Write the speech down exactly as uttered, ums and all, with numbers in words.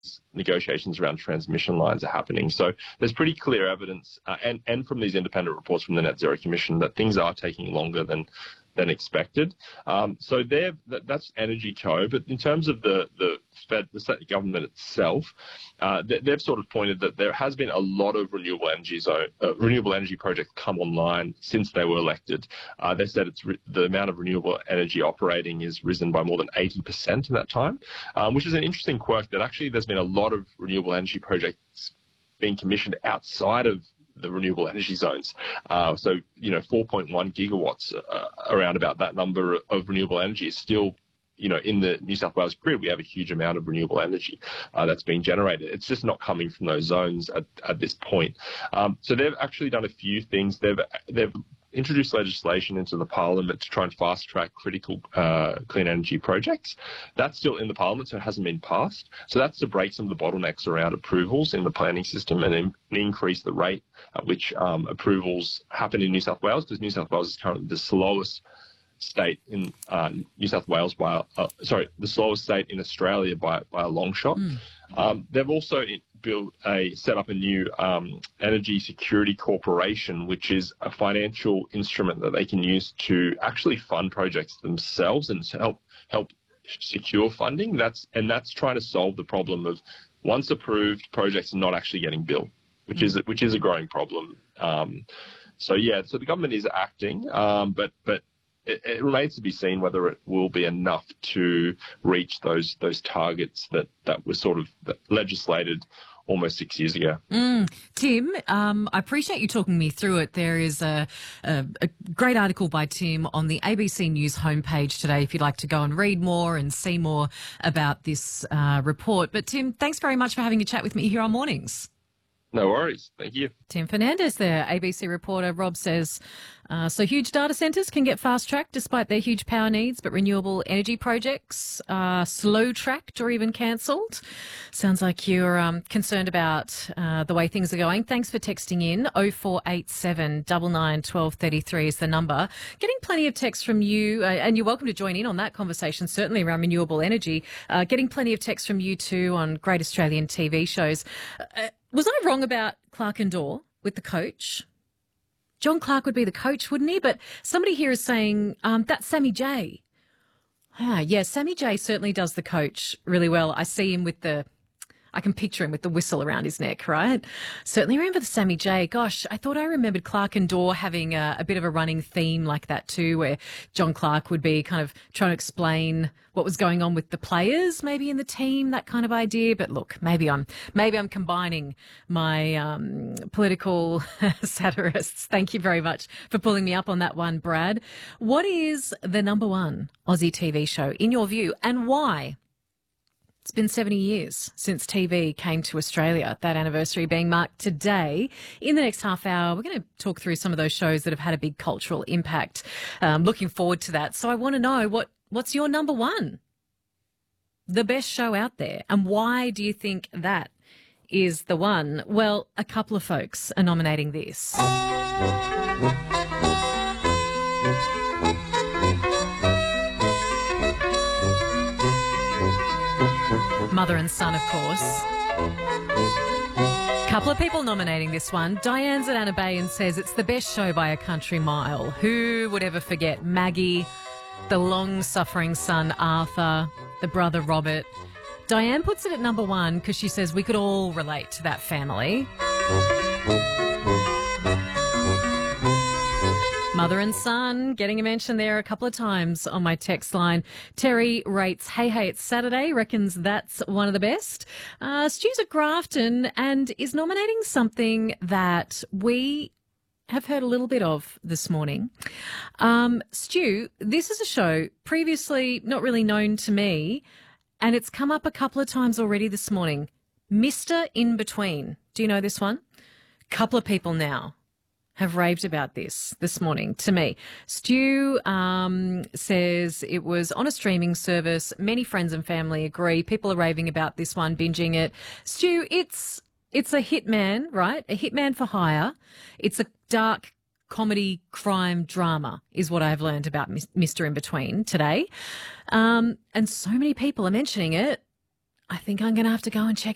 negotiations around transmission lines are happening. So there's pretty clear evidence, uh, and, and from these independent reports from the Net Zero Commission, that things are taking longer than than expected. Um, so that, that's Energy Co. But in terms of the the, Fed, the state government itself, uh, they, they've sort of pointed that there has been a lot of renewable energy zone, uh, renewable energy projects come online since they were elected. Uh, they said it's re- the amount of renewable energy operating is risen by more than eighty percent in that time, um, which is an interesting quirk that actually there's been a lot of renewable energy projects being commissioned outside of the renewable energy zones. Uh, so, you know, four point one gigawatts, uh, around about that number of renewable energy is still, you know, in the New South Wales grid. We have a huge amount of renewable energy uh, that's being generated. It's just not coming from those zones at, at this point. Um, so they've actually done a few things. They've they've introduced legislation into the parliament to try and fast track critical uh, clean energy projects. That's still in the parliament, so it hasn't been passed. So that's to break some of the bottlenecks around approvals in the planning system and in, increase the rate at which um, approvals happen in New South Wales, because New South Wales is currently the slowest state in uh, New South Wales by, uh, sorry, the slowest state in Australia by, by a long shot. Mm. Um, they've also built a, set up a new um, energy security corporation, which is a financial instrument that they can use to actually fund projects themselves and to help, help secure funding. That's, and that's trying to solve the problem of once approved projects not actually getting built, which mm. is, which is a growing problem. Um, so yeah, so the government is acting, um, but, but, It, it remains to be seen whether it will be enough to reach those those targets that, that were sort of legislated almost six years ago. Mm. Tim, um, I appreciate you talking me through it. There is a, a, a great article by Tim on the A B C News homepage today if you'd like to go and read more and see more about this uh, report. But Tim, thanks very much for having a chat with me here on Mornings. No worries. Thank you. Tim Fernandez there, A B C reporter. Rob says, uh, so huge data centres can get fast-tracked despite their huge power needs, but renewable energy projects are slow-tracked or even cancelled. Sounds like you're um, concerned about uh, the way things are going. Thanks for texting in. oh four eight seven, nine nine, one two three three is the number. Getting plenty of texts from you, uh, and you're welcome to join in on that conversation, certainly around renewable energy. Uh, getting plenty of texts from you too on great Australian T V shows. Uh, Was I wrong about Clark and Daw with the coach? John Clark would be the coach, wouldn't he? But somebody here is saying um, that's Sammy J. Ah, yeah, Sammy J certainly does the coach really well. I see him with the, I can picture him with the whistle around his neck, right? Certainly remember the Sammy J. Gosh, I thought I remembered Clark and Daw having a, a bit of a running theme like that too, where John Clark would be kind of trying to explain what was going on with the players, maybe in the team, that kind of idea. But look, maybe I'm maybe I'm combining my um, political satirists. Thank you very much for pulling me up on that one, Brad. What is the number one Aussie T V show in your view, and why? It's been seventy years since T V came to Australia, that anniversary being marked today. In the next half hour, we're going to talk through some of those shows that have had a big cultural impact. Um, looking forward to that. So I want to know, what what's your number one? The best show out there. And why do you think that is the one? Well, a couple of folks are nominating this. Mother and Son, of course. Couple of people nominating this one. Diane's at Anna Bay and says it's the best show by a country mile. Who would ever forget Maggie, the long-suffering son Arthur, the brother Robert? Diane puts it at number one because she says we could all relate to that family. Mother and Son getting a mention there a couple of times on my text line. Terry rates Hey Hey It's Saturday, reckons that's one of the best. Uh, Stu's at Grafton and is nominating something that we have heard a little bit of this morning. Um, Stu, this is a show previously not really known to me, and it's come up a couple of times already this morning. Mister In Between. Do you know this one? Couple of people now have raved about this this morning to me. Stu um, says it was on a streaming service. Many friends and family agree. People are raving about this one, binging it. Stu, it's it's a hitman, right? A hitman for hire. It's a dark comedy crime drama is what I've learned about Mister In Between today. Um, and so many people are mentioning it. I think I'm going to have to go and check